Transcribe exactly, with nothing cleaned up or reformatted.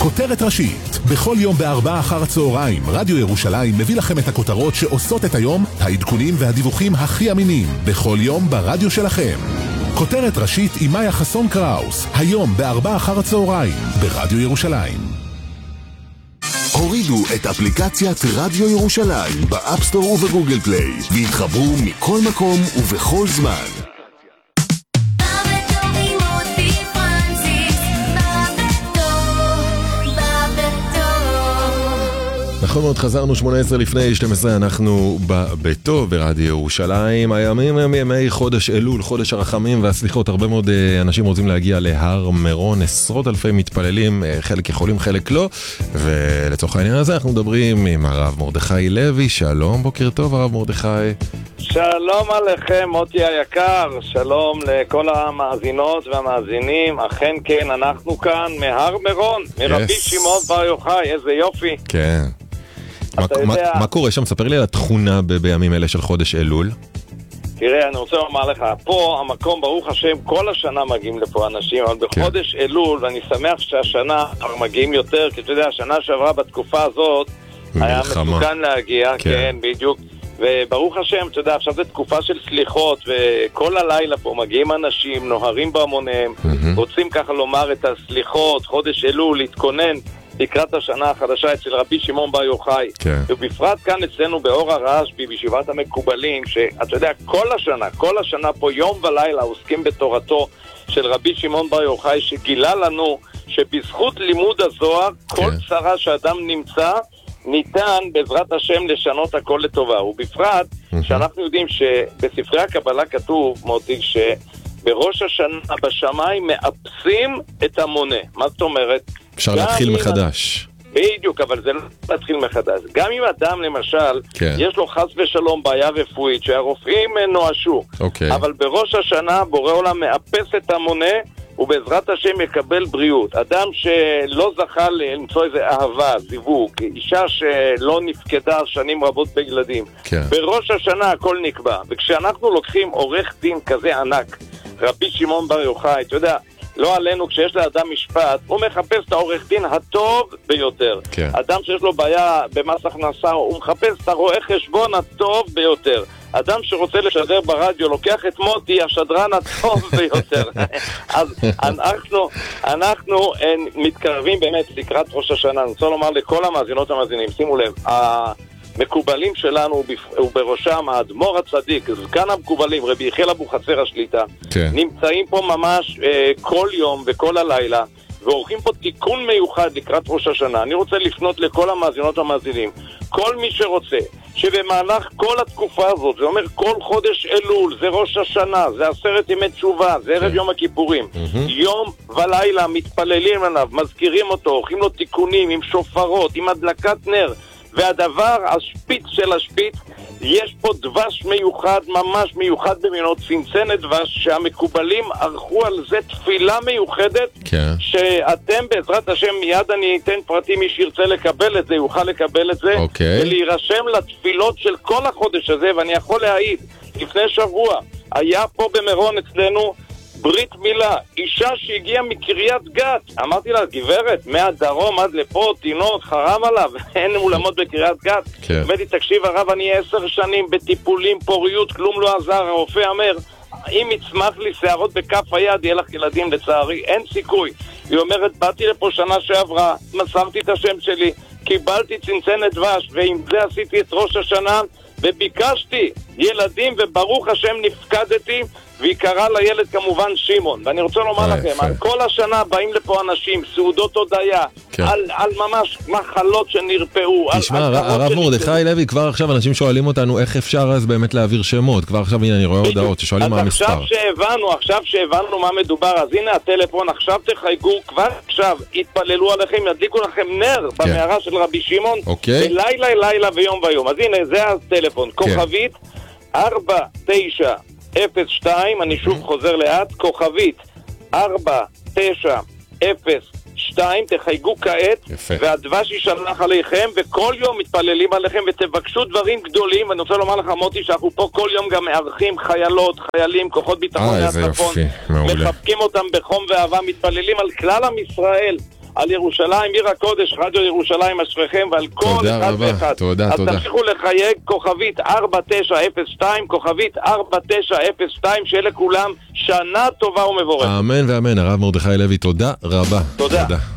כותרת ראשית. בכל יום בארבעה אחר הצהריים, רדיו ירושלים מביא לכם את הכותרות שעושות את היום, העדכונים והדיווחים הכי אמינים, בכל יום ברדיו שלכם. כותרת ראשית עם מאיה חסון קראוס, היום בארבעה אחר הצהריים, ברדיו ירושלים. הורידו את אפליקציית רדיו ירושלים באפסטור ובגוגל פליי, והתחברו מכל מקום ובכל זמן. נכון מאוד, חזרנו שמונה עשרה לפני שתים עשרה, אנחנו בביתו ברדיו ירושלים. הימים הם ימי חודש אלול, חודש הרחמים והסליחות. הרבה מאוד אנשים רוצים להגיע להר מירון, עשרות אלפי מתפללים, חלק יכולים, חלק לא. ולצורך העניין הזה אנחנו מדברים עם הרב מרדכי לוי. שלום, בוקר טוב הרב מרדכי. שלום עליכם מוטי היקר, שלום לכל המאזינות והמאזינים. אכן כן, אנחנו כאן מהר מירון, מרבי שמעון בר יוחאי, איזה יופי. כן. מה, יודע... מה קורה שם? ספר לי על התכונה ב- בימים אלה של חודש אלול. תראה, אני רוצה לומר לך, פה המקום, ברוך השם, כל השנה מגיעים לפה אנשים, אבל כן. בחודש אלול, ואני שמח שהשנה מגיעים יותר, כי אתה יודע, השנה שעברה בתקופה הזאת, מלחמה. היה מסוכן להגיע, כן, כן בדיוק. וברוך השם, אתה יודע, עכשיו זו תקופה של סליחות, וכל הלילה פה מגיעים אנשים, נוהרים בהמוניהם, mm-hmm. רוצים ככה לומר את הסליחות, חודש אלול, להתכונן לקראת השנה החדשה אצל רבי שמעון בר יוחאי. כן. ובפרט כאן אצלנו באור הרשב"י, בישיבת המקובלים, שאתה יודע, כל השנה, כל השנה פה יום ולילה עוסקים בתורתו של רבי שמעון בר יוחאי, שגילה לנו שבזכות לימוד הזוהר, כן. כל צרה שאדם נמצא, ניתן בעזרת השם לשנות הכל לטובה. ובפרט שאנחנו יודעים שבספרי הקבלה כתוב, מוטי, שבראש השנה בשמיים מאפסים את המונה. מה זאת אומרת? אפשר להתחיל מחדש. בדיוק, אבל זה לא להתחיל מחדש. גם אם אדם למשל, כן. יש לו חס ושלום בעיה רפואית שהרופאים נואשו, אוקיי. אבל בראש השנה בורא עולם מאפס את המונה, ובעזרת השם יקבל בריאות. אדם שלא זכה למצוא איזה אהבה, זיווג, אישה שלא נפקדה שנים רבות בילדים, כן. בראש השנה הכל נקבע. וכשאנחנו לוקחים עורך דין כזה ענק, רבי שמעון בר יוחאי, אתה יודע, לא עלינו, כשיש לאדם משפט, הוא מחפש את העורך דין הטוב ביותר. כן. אדם שיש לו בעיה במס הכנסה, הוא מחפש את הרואה חשבון הטוב ביותר. אדם שרוצה לשדר ברדיו, לוקח את מוטי, השדרן הטוב ביותר. אז אנחנו, אנחנו מתקרבים באמת לקראת ראש השנה. אני רוצה לומר לכל המאזינות המאזינים, שימו לב, המקובלים שלנו, ובראשם האדמו"ר הצדיק, זקן המקובלים, רבי יחיאל אבוחצירא השליטה, כן. נמצאים פה ממש אה, כל יום וכל הלילה, ועורכים פה תיקון מיוחד לקראת ראש השנה. אני רוצה לפנות לכל המאזינות המאזינים, כל מי שרוצה, שבמהלך כל התקופה הזאת, זה אומר כל חודש אלול, זה ראש השנה, זה עשרת ימי תשובה, זה ערב יום הכיפורים, יום ולילה מתפללים עליו, מזכירים אותו, עורכים לו תיקונים עם שופרות, עם הדלקת נר, והדבר, השפיץ של השפיץ, יש פה דבש מיוחד, ממש מיוחד במינות, צנצנת דבש, שהמקובלים ערכו על זה תפילה מיוחדת, כן. שאתם בעזרת השם, מיד אני אתן פרטים, מי שירצה לקבל את זה, יוכל לקבל את זה, אוקיי. ולהירשם לתפילות של כל החודש הזה, ואני יכול להעיד, לפני שבוע, היה פה במירון אצלנו, ברית מילה, אישה שהגיעה מקריית גת. אמרתי לה, גברת, מהדרום עד לפה, תינוק, חרם עליו, אין אולמות בקריית גת. כן. אמרתי, תקשיב הרב, אני עשר שנים בטיפולים, פוריות, כלום לא עזר. הרופא אומר, אם יצמח לי שערות בכף היד, יהיה לך ילדים, לצערי, אין סיכוי. היא אומרת, באתי לפה שנה שעברה, מסרתי את השם שלי, קיבלתי צנצנת דבש, ועם זה עשיתי את ראש השנה, וביקשתי ילדים, וברוך השם נפקדתי, והיא קראה לילד כמובן שימון. ואני רוצה לומר לכם, על כל השנה באים לפה אנשים, סעודות הודיה, על, על ממש מחלות שנרפאו. תשמע, הרב מרדכי לוי, כבר עכשיו אנשים שואלים אותנו איך אפשר אז באמת להעביר שמות. כבר עכשיו, הנה, אני רואה הודעות ששואלים מה המספר. עכשיו שהבנו, עכשיו שהבנו מה מדובר, אז הנה הטלפון, עכשיו תחייגו, כבר עכשיו יתפללו עליכם, ידליקו לכם נר במערה של רבי שמעון, בלילה, לילה ויום ויום. אז הנה, זה הטלפון, כוכבית ארבע תשע אפס שתיים, אני שוב חוזר לאט, כוכבית ארבע תשע אפס שתיים, תחייגו כעת, יפה. והדבש ישלח עליכם, וכל יום מתפללים עליכם, ותבקשו דברים גדולים. ואני רוצה לומר לך מוטי, שאנחנו פה כל יום גם מארחים חיילות, חיילים, כוחות ביטחון מהצפון, מחבקים אותם בחום ואהבה, מתפללים על כלל עם ישראל, על ירושלים, עיר הקודש, רדיו ירושלים אשריכם, ועל כל אחד ואחד. תודה, אז תודה. אז תמשיכו לחייג, כוכבית ארבע תשע אפס שתיים, כוכבית ארבע תשע אפס שתיים, שיהיה לכולם שנה טובה ומבורכת. אמן ואמן, הרב מרדכי לוי, תודה רבה. תודה. תודה.